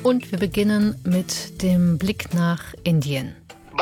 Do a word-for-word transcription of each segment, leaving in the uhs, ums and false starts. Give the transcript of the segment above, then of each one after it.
Und wir beginnen mit dem Blick nach Indien.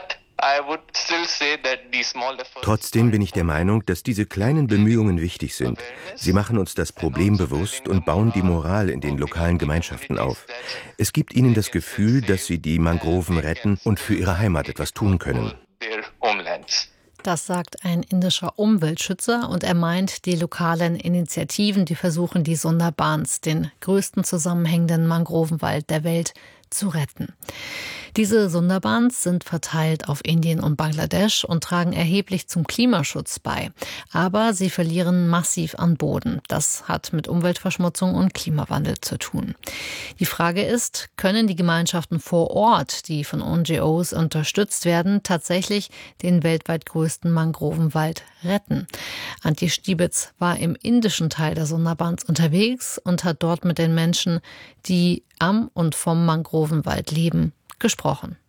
Trotzdem bin ich der Meinung, dass diese kleinen Bemühungen wichtig sind. Sie machen uns das Problem bewusst und bauen die Moral in den lokalen Gemeinschaften auf. Es gibt ihnen das Gefühl, dass sie die Mangroven retten und für ihre Heimat etwas tun können. Das sagt ein indischer Umweltschützer und er meint die lokalen Initiativen, die versuchen, die Sundarbans, den größten zusammenhängenden Mangrovenwald der Welt, zu retten. Diese Sundarbans sind verteilt auf Indien und Bangladesch und tragen erheblich zum Klimaschutz bei. Aber sie verlieren massiv an Boden. Das hat mit Umweltverschmutzung und Klimawandel zu tun. Die Frage ist, können die Gemeinschaften vor Ort, die von N G Os unterstützt werden, tatsächlich den weltweit größten Mangrovenwald retten? Antje Stiebitz war im indischen Teil der Sundarbans unterwegs und hat dort mit den Menschen, die am und vom Mangrovenwald leben, gesprochen.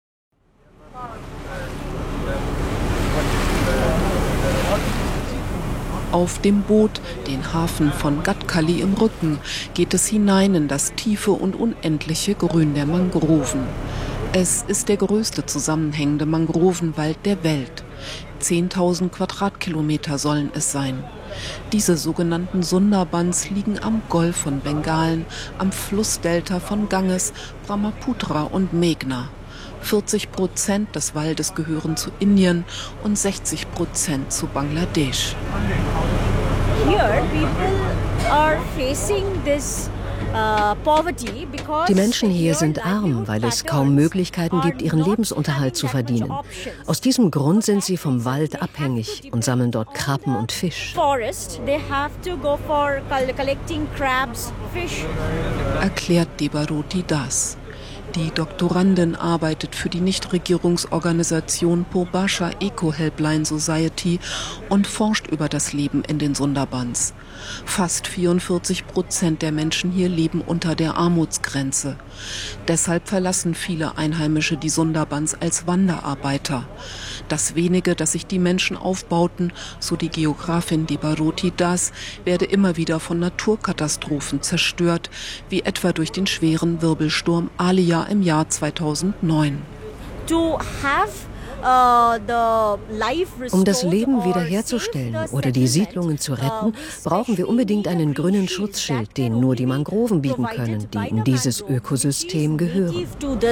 Auf dem Boot, den Hafen von Gadkali im Rücken, geht es hinein in das tiefe und unendliche Grün der Mangroven. Es ist der größte zusammenhängende Mangrovenwald der Welt. zehntausend Quadratkilometer sollen es sein. Diese sogenannten Sundarbans liegen am Golf von Bengalen, am Flussdelta von Ganges, Brahmaputra und Meghna. vierzig Prozent des Waldes gehören zu Indien und sechzig Prozent zu Bangladesch. Here people are facing this Die Menschen hier sind arm, weil es kaum Möglichkeiten gibt, ihren Lebensunterhalt zu verdienen. Aus diesem Grund sind sie vom Wald abhängig und sammeln dort Krabben und Fisch. Erklärt Debaroti Das. Die Doktorandin arbeitet für die Nichtregierungsorganisation Purvasha Eco Helpline Society und forscht über das Leben in den Sundarbans. Fast vierundvierzig Prozent der Menschen hier leben unter der Armutsgrenze. Deshalb verlassen viele Einheimische die Sundarbans als Wanderarbeiter. Das wenige, das sich die Menschen aufbauten, so die Geografin Debaroti Das, werde immer wieder von Naturkatastrophen zerstört, wie etwa durch den schweren Wirbelsturm Alia im Jahr zweitausendneun. To have Um das Leben wiederherzustellen oder die Siedlungen zu retten, brauchen wir unbedingt einen grünen Schutzschild, den nur die Mangroven bieten können, die in dieses Ökosystem gehören.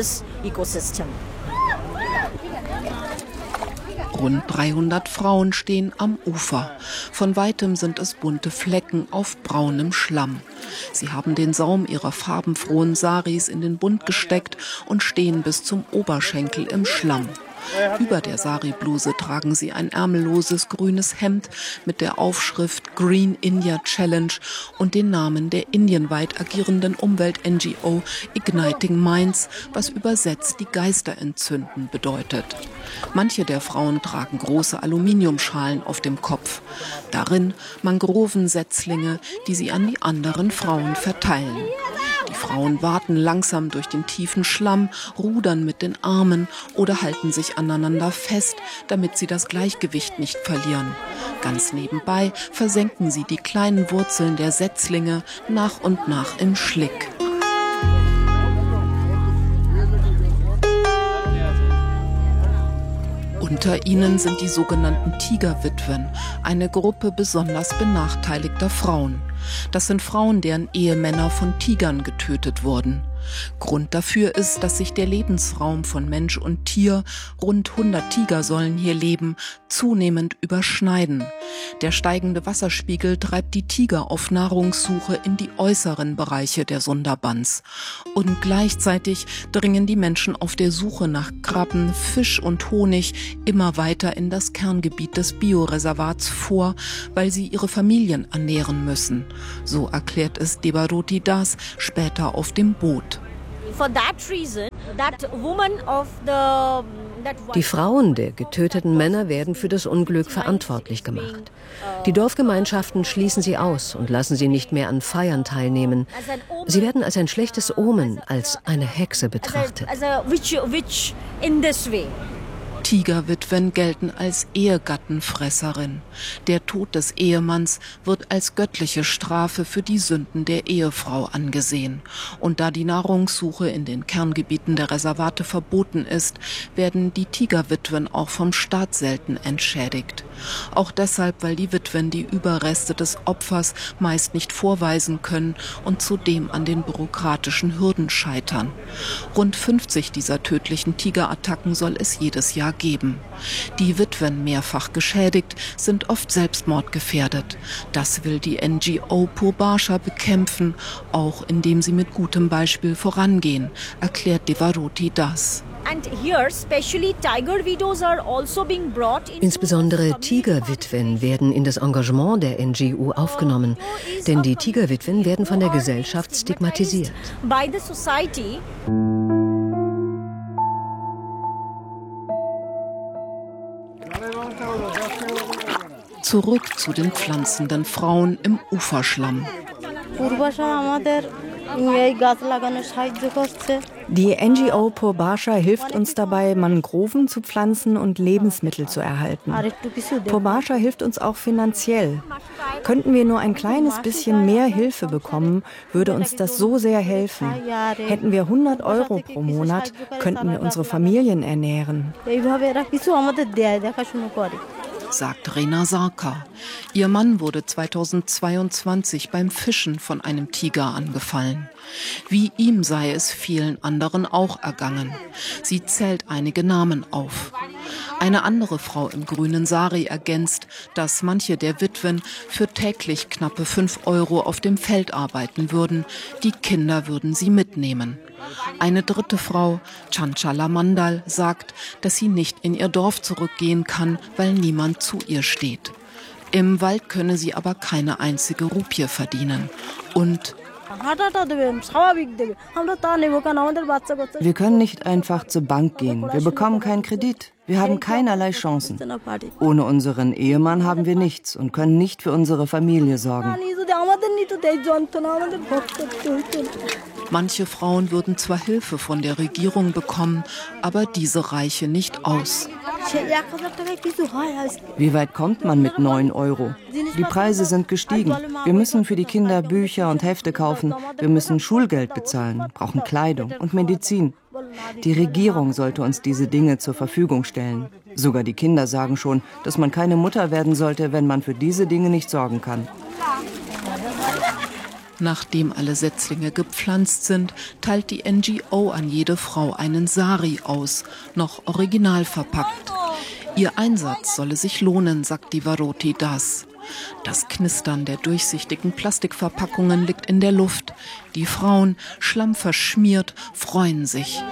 Rund dreihundert Frauen stehen am Ufer. Von weitem sind es bunte Flecken auf braunem Schlamm. Sie haben den Saum ihrer farbenfrohen Saris in den Bund gesteckt und stehen bis zum Oberschenkel im Schlamm. Über der Sari-Bluse tragen sie ein ärmelloses grünes Hemd mit der Aufschrift Green India Challenge und den Namen der indienweit agierenden Umwelt-N G O Igniting Minds, was übersetzt die Geister entzünden bedeutet. Manche der Frauen tragen große Aluminiumschalen auf dem Kopf. Darin Mangrovensetzlinge, die sie an die anderen Frauen verteilen. Die Frauen warten langsam durch den tiefen Schlamm, rudern mit den Armen oder halten sich aneinander fest, damit sie das Gleichgewicht nicht verlieren. Ganz nebenbei versenken sie die kleinen Wurzeln der Setzlinge nach und nach im Schlick. Unter ihnen sind die sogenannten Tigerwitwen, eine Gruppe besonders benachteiligter Frauen. Das sind Frauen, deren Ehemänner von Tigern getötet wurden. Grund dafür ist, dass sich der Lebensraum von Mensch und Tier, rund hundert Tiger sollen hier leben, zunehmend überschneiden. Der steigende Wasserspiegel treibt die Tiger auf Nahrungssuche in die äußeren Bereiche der Sundarbans. Und gleichzeitig dringen die Menschen auf der Suche nach Krabben, Fisch und Honig immer weiter in das Kerngebiet des Bioreservats vor, weil sie ihre Familien ernähren müssen. So erklärt es Debaroti Das später auf dem Boot. Die Frauen der getöteten Männer werden für das Unglück verantwortlich gemacht. Die Dorfgemeinschaften schließen sie aus und lassen sie nicht mehr an Feiern teilnehmen. Sie werden als ein schlechtes Omen, als eine Hexe betrachtet. Tigerwitwen gelten als Ehegattenfresserin. Der Tod des Ehemanns wird als göttliche Strafe für die Sünden der Ehefrau angesehen. Und da die Nahrungssuche in den Kerngebieten der Reservate verboten ist, werden die Tigerwitwen auch vom Staat selten entschädigt. Auch deshalb, weil die Witwen die Überreste des Opfers meist nicht vorweisen können und zudem an den bürokratischen Hürden scheitern. Rund fünfzig dieser tödlichen Tigerattacken soll es jedes Jahr geben. Die Witwen, mehrfach geschädigt, sind oft selbstmordgefährdet. Das will die N G O Purbarcha bekämpfen, auch indem sie mit gutem Beispiel vorangehen, erklärt Devaroti Das. Insbesondere Tigerwitwen werden in das Engagement der N G O aufgenommen, denn die Tigerwitwen werden von der Gesellschaft stigmatisiert. Zurück zu den pflanzenden Frauen im Uferschlamm. Die N G O Purbarcha hilft uns dabei, Mangroven zu pflanzen und Lebensmittel zu erhalten. Purbarcha hilft uns auch finanziell. Könnten wir nur ein kleines bisschen mehr Hilfe bekommen, würde uns das so sehr helfen. Hätten wir hundert Euro pro Monat, könnten wir unsere Familien ernähren. Sagt Rena Sarkar. Ihr Mann wurde zweitausendzweiundzwanzig beim Fischen von einem Tiger angefallen. Wie ihm sei es vielen anderen auch ergangen. Sie zählt einige Namen auf. Eine andere Frau im grünen Sari ergänzt, dass manche der Witwen für täglich knappe fünf Euro auf dem Feld arbeiten würden. Die Kinder würden sie mitnehmen. Eine dritte Frau, Chanchala Mandal, sagt, dass sie nicht in ihr Dorf zurückgehen kann, weil niemand zu ihr steht. Im Wald könne sie aber keine einzige Rupie verdienen. Und wir können nicht einfach zur Bank gehen. Wir bekommen keinen Kredit. Wir haben keinerlei Chancen. Ohne unseren Ehemann haben wir nichts und können nicht für unsere Familie sorgen. Manche Frauen würden zwar Hilfe von der Regierung bekommen, aber diese reiche nicht aus. Wie weit kommt man mit neun Euro? Die Preise sind gestiegen. Wir müssen für die Kinder Bücher und Hefte kaufen. Wir müssen Schulgeld bezahlen, brauchen Kleidung und Medizin. Die Regierung sollte uns diese Dinge zur Verfügung stellen. Sogar die Kinder sagen schon, dass man keine Mutter werden sollte, wenn man für diese Dinge nicht sorgen kann. Nachdem alle Setzlinge gepflanzt sind, teilt die N G O an jede Frau einen Sari aus, noch original verpackt. Ihr Einsatz solle sich lohnen, sagt Devaroti Das. Das Knistern der durchsichtigen Plastikverpackungen liegt in der Luft. Die Frauen, schlammverschmiert, freuen sich.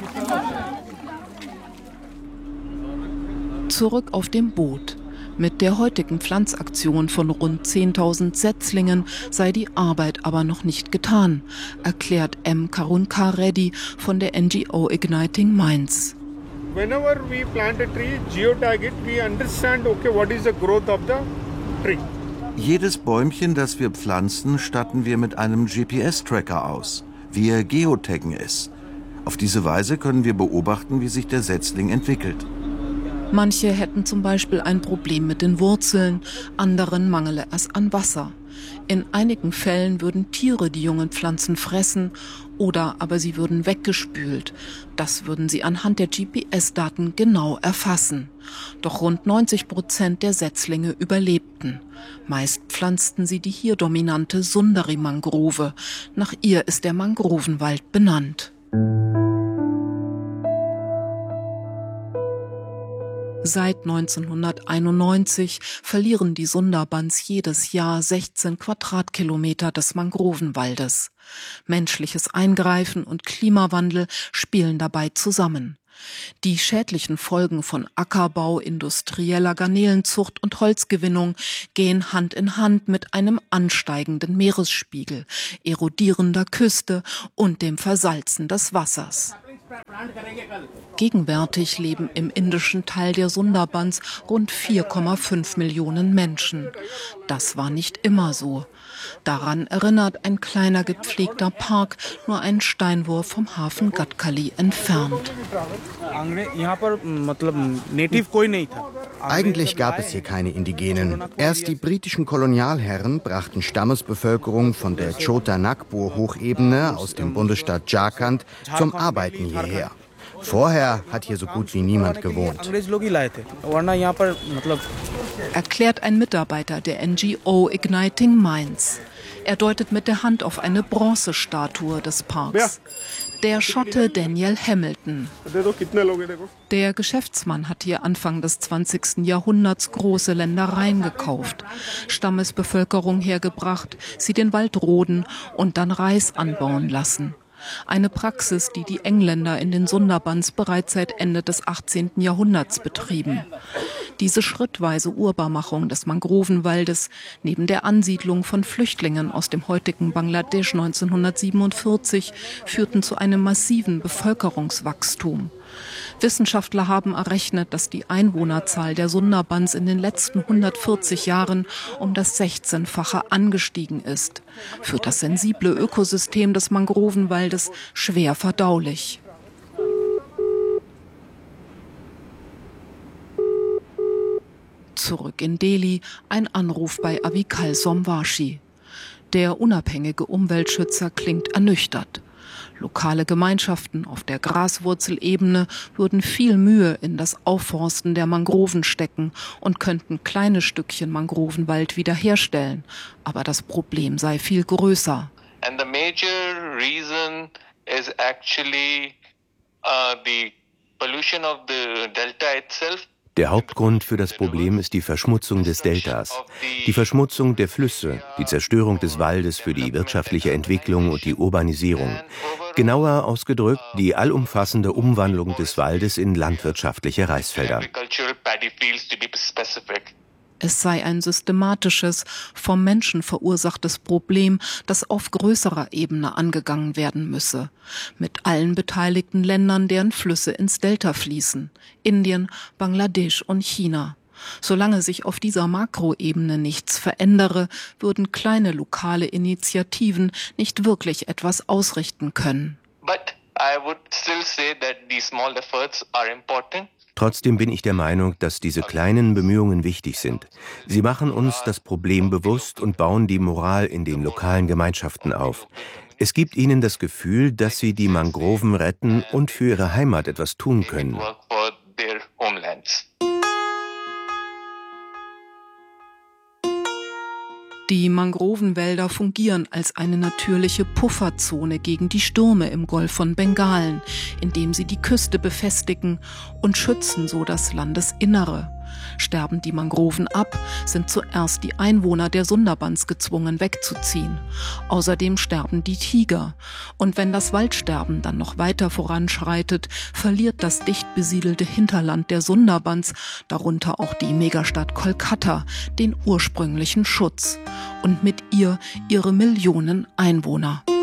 Zurück auf dem Boot. Mit der heutigen Pflanzaktion von rund zehntausend Setzlingen sei die Arbeit aber noch nicht getan, erklärt M. Karunkar Reddy von der N G O Igniting Minds. Whenever we plant a tree, geotag it, we understand, okay, what is the growth of the tree. Jedes Bäumchen, das wir pflanzen, statten wir mit einem G P S-Tracker aus. Wir geotaggen es. Auf diese Weise können wir beobachten, wie sich der Setzling entwickelt. Manche hätten zum Beispiel ein Problem mit den Wurzeln, anderen mangele es an Wasser. In einigen Fällen würden Tiere die jungen Pflanzen fressen oder aber sie würden weggespült. Das würden sie anhand der G P S-Daten genau erfassen. Doch rund neunzig Prozent der Setzlinge überlebten. Meist pflanzten sie die hier dominante Sundari-Mangrove. Nach ihr ist der Mangrovenwald benannt. Seit neunzehnhunderteinundneunzig verlieren die Sundarbans jedes Jahr sechzehn Quadratkilometer des Mangrovenwaldes. Menschliches Eingreifen und Klimawandel spielen dabei zusammen. Die schädlichen Folgen von Ackerbau, industrieller Garnelenzucht und Holzgewinnung gehen Hand in Hand mit einem ansteigenden Meeresspiegel, erodierender Küste und dem Versalzen des Wassers. Gegenwärtig leben im indischen Teil der Sundarbans rund vier Komma fünf Millionen Menschen. Das war nicht immer so. Daran erinnert ein kleiner gepflegter Park, nur einen Steinwurf vom Hafen Gadkali entfernt. Eigentlich gab es hier keine Indigenen. Erst die britischen Kolonialherren brachten Stammesbevölkerung von der Chota Nagpur-Hochebene aus dem Bundesstaat Jharkhand zum Arbeiten hierher. Vorher hat hier so gut wie niemand gewohnt. Erklärt ein Mitarbeiter der N G O Igniting Minds. Er deutet mit der Hand auf eine Bronzestatue des Parks. Der Schotte Daniel Hamilton. Der Geschäftsmann hat hier Anfang des zwanzigsten Jahrhunderts große Ländereien gekauft, Stammesbevölkerung hergebracht, sie den Wald roden und dann Reis anbauen lassen. Eine Praxis, die die Engländer in den Sundarbans bereits seit Ende des achtzehnten Jahrhunderts betrieben. Diese schrittweise Urbarmachung des Mangrovenwaldes neben der Ansiedlung von Flüchtlingen aus dem heutigen Bangladesch neunzehnhundertsiebenundvierzig führten zu einem massiven Bevölkerungswachstum. Wissenschaftler haben errechnet, dass die Einwohnerzahl der Sundarbans in den letzten hundertvierzig Jahren um das sechzehnfache angestiegen ist. Für das sensible Ökosystem des Mangrovenwaldes schwer verdaulich. Zurück in Delhi, ein Anruf bei Avikal Somvashi. Der unabhängige Umweltschützer klingt ernüchtert. Lokale Gemeinschaften auf der Graswurzelebene würden viel Mühe in das Aufforsten der Mangroven stecken und könnten kleine Stückchen Mangrovenwald wiederherstellen. Aber das Problem sei viel größer. And the major reason is actually uh, the pollution of the delta itself. Der Hauptgrund für das Problem ist die Verschmutzung des Deltas. Die Verschmutzung der Flüsse, die Zerstörung des Waldes für die wirtschaftliche Entwicklung und die Urbanisierung. Genauer ausgedrückt, die allumfassende Umwandlung des Waldes in landwirtschaftliche Reisfelder. Es sei ein systematisches, vom Menschen verursachtes Problem, das auf größerer Ebene angegangen werden müsse. Mit allen beteiligten Ländern, deren Flüsse ins Delta fließen. Indien, Bangladesch und China. Solange sich auf dieser Makroebene nichts verändere, würden kleine lokale Initiativen nicht wirklich etwas ausrichten können. But I would still say that these small efforts are important. Trotzdem bin ich der Meinung, dass diese kleinen Bemühungen wichtig sind. Sie machen uns das Problem bewusst und bauen die Moral in den lokalen Gemeinschaften auf. Es gibt ihnen das Gefühl, dass sie die Mangroven retten und für ihre Heimat etwas tun können. Die Mangrovenwälder fungieren als eine natürliche Pufferzone gegen die Stürme im Golf von Bengalen, indem sie die Küste befestigen und schützen so das Landesinnere. Sterben die Mangroven ab, sind zuerst die Einwohner der Sundarbans gezwungen wegzuziehen. Außerdem sterben die Tiger. Und wenn das Waldsterben dann noch weiter voranschreitet, verliert das dicht besiedelte Hinterland der Sundarbans, darunter auch die Megastadt Kolkata, den ursprünglichen Schutz. Und mit ihr ihre Millionen Einwohner.